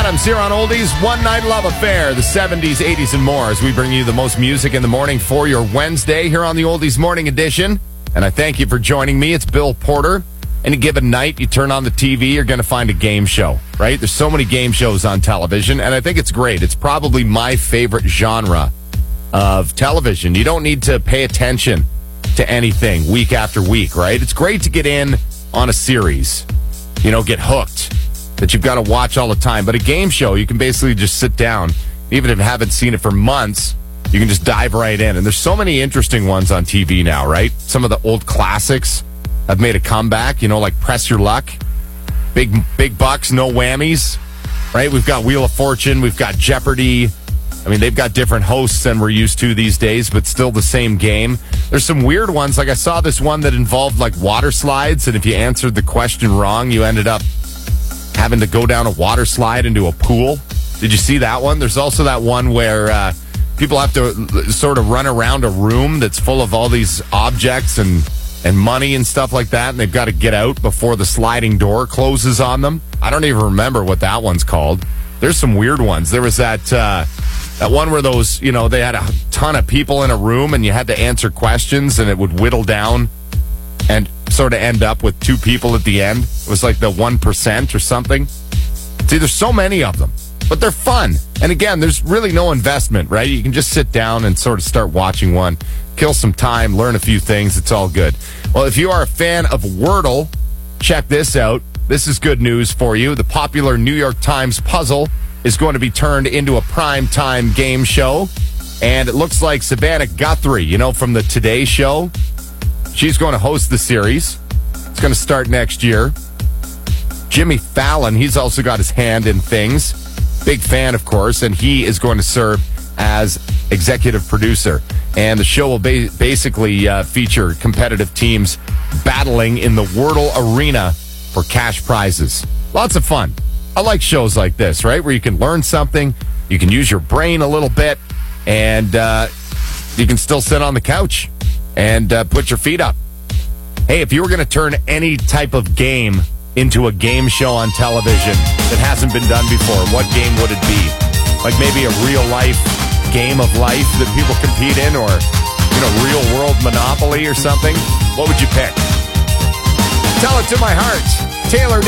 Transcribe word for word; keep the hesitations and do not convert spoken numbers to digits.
Adams here on Oldies One Night Love Affair, the seventies, eighties, and more, as we bring you the most music in the morning for your Wednesday here on the Oldies Morning Edition. And I thank you for joining me. It's Bill Porter. Any given night, you turn on the T V, you're going to find a game show, right? There's so many game shows on television, and I think it's great. It's probably my favorite genre of television. You don't need to pay attention to anything week after week, right? It's great to get in on a series, you know, get hooked, that you've got to watch all the time. But a game show, you can basically just sit down. Even if you haven't seen it for months, you can just dive right in. And there's so many interesting ones on T V now, right? Some of the old classics have made a comeback, you know, like Press Your Luck. Big, big bucks, no whammies, right? We've got Wheel of Fortune. We've got Jeopardy. I mean, they've got different hosts than we're used to these days, but still the same game. There's some weird ones. Like I saw this one that involved like water slides, and if you answered the question wrong, you ended up having to go down a water slide into a pool. Did you see that one? There's also that one where uh, people have to sort of run around a room that's full of all these objects and, and money and stuff like that, and they've got to get out before the sliding door closes on them. I don't even remember what that one's called. There's some weird ones. There was that uh, that one where those, you know, they had a ton of people in a room and you had to answer questions and it would whittle down and sort of end up with two people at the end. It was like the one percent or something. See, there's so many of them, but they're fun. And again, there's really no investment, right? You can just sit down and sort of start watching one, kill some time, learn a few things. It's all good. Well, if you are a fan of Wordle, check this out. This is good news for you. The popular New York Times puzzle is going to be turned into a primetime game show. And it looks like Savannah Guthrie, you know, from the Today Show, she's going to host the series. It's going to start next year. Jimmy Fallon, he's also got his hand in things. Big fan, of course, and he is going to serve as executive producer. And the show will ba- basically uh, feature competitive teams battling in the Wordle arena for cash prizes. Lots of fun. I like shows like this, right, where you can learn something, you can use your brain a little bit, and uh, you can still sit on the couch and uh, put your feet up. Hey, if you were going to turn any type of game into a game show on television that hasn't been done before, what game would it be? Like maybe a real-life game of life that people compete in, or, you know, real-world Monopoly or something? What would you pick? Tell it to my heart. Taylor